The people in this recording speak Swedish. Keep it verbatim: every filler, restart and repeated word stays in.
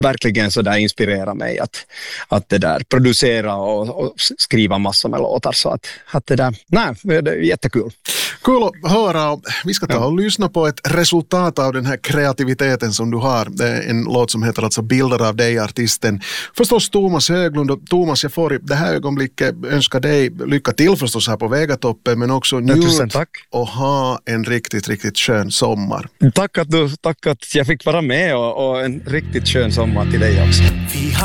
verkligen så där inspirerat mig att, att det där producera och, och skriva massor med låtar. Så att, att det där, nej, det är jättekul. Kul att höra. Vi ska ta och lyssna på ett resultat av den här kreativiteten som du har. Det är en låt som heter alltså Bilder av dig, artisten. Förstås Thomas Höglund. Och Thomas, jag får i det här ögonblicket önska dig lycka till förstås här på Vägatoppen, men också njut och ha en riktigt, riktigt skön sommar. Tack att, du, tack att jag fick vara med och, och en riktigt skön sommar till dig också.